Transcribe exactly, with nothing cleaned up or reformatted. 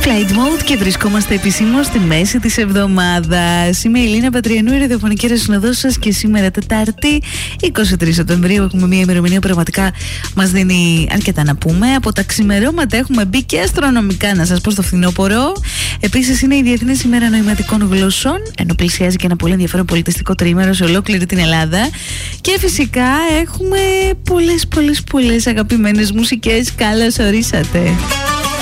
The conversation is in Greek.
Flight Mode και βρισκόμαστε επισήμως στη μέση της εβδομάδας. Είμαι η Ελίνα Πατριανού, η ραδιοφωνική ρεσυνοδός σας, και σήμερα Τετάρτη είκοσι τρεις Σεπτεμβρίου έχουμε μια ημερομηνία που πραγματικά μας δίνει αρκετά να πούμε. Από τα ξημερώματα έχουμε μπει και αστρονομικά, να σας πω, στο φθινόπωρο. Επίσης είναι η Διεθνής ημέρα νοηματικών γλωσσών, ενώ πλησιάζει και ένα πολύ ενδιαφέρον πολιτιστικό τριήμερο σε ολόκληρη την Ελλάδα. Και φυσικά έχουμε πολλές πολλές πολλές αγαπημένες μουσικές. Καλώς ορίσατε.